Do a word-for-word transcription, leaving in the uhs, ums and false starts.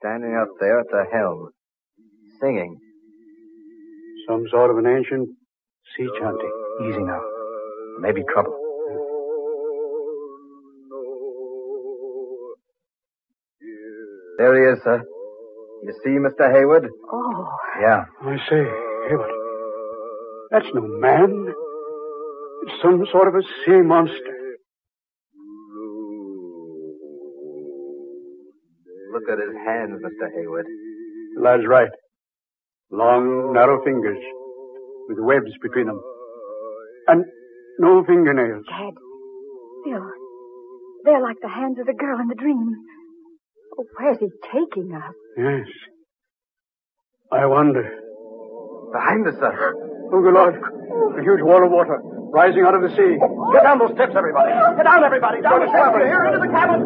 standing up there at the helm, singing. Some sort of an ancient sea chanty. Easy now. Maybe trouble. There he is, sir. You see, Mister Hayward? Oh. Yeah. I say, Hayward. That's no man. It's some sort of a sea monster. Look at his hands, Mister Hayward. The lad's right. Long, narrow fingers with webs between them. And no fingernails. Dad, Bill, they're like the hands of the girl in the dream. Oh, where's he taking us? Yes. I wonder. Behind us, sir. Oh, good Lord. A huge wall of water rising out of the sea. Get down those steps, everybody. Get down, everybody. Down the steps. Here, into the cabin.